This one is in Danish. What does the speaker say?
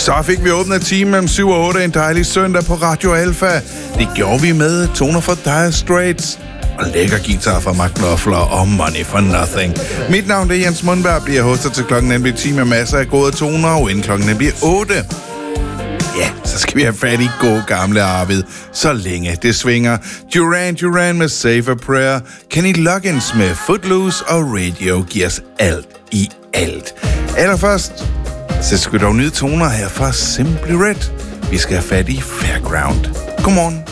Så fik vi åbnet timen mellem 7 og 8 en dejlig søndag på Radio Alpha. Det gjorde vi med toner fra Dire Straits og lækker guitar fra Mark Knopfler og Money for Nothing. Mit navn er Jens Mundberg, bliver hostet til klokken nemlig 10 med masser af gode toner, og inden klokken nemlig 8. Ja, så skal vi have fat i god gamle Arvid, så længe det svinger. Duran Duran med Save a Prayer, Kenny Loggins med Footloose og Radio giver os alt i alt. Allerførst, så skal vi dog nyde toner her fra Simply Red. Vi skal have fat i Fairground. Godmorgen.